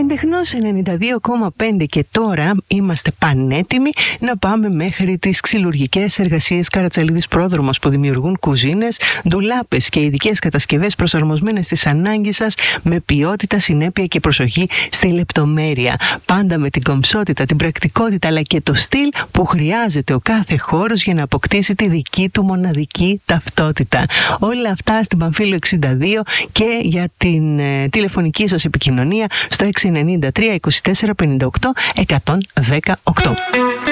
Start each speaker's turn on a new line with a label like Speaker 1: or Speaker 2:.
Speaker 1: Έντεχνος 92,5 και τώρα είμαστε πανέτοιμοι να πάμε μέχρι τις ξυλουργικές εργασίες Καρατσαλίδης Πρόδρομος, που δημιουργούν κουζίνες, ντουλάπες και ειδικές κατασκευές προσαρμοσμένες στις ανάγκες σας, με ποιότητα, συνέπεια και προσοχή στη λεπτομέρεια. Πάντα με την κομψότητα, την πρακτικότητα αλλά και το στυλ που χρειάζεται ο κάθε χώρος για να αποκτήσει τη δική του μοναδική ταυτότητα. Όλα αυτά στην Παμφύλου 62 και για την τηλεφωνική σας επικοινωνία στο 693 24 58 118.